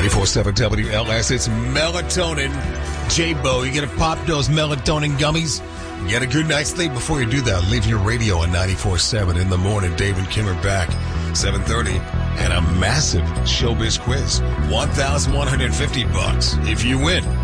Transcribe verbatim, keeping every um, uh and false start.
ninety-four point seven W L S, it's melatonin. J-Bo, you gonna pop those melatonin gummies? Get a good night's sleep. Before you do that, leave your radio on ninety-four point seven in the morning. Dave and Kim are back, seven thirty, and a massive showbiz quiz. one thousand one hundred fifty bucks if you win.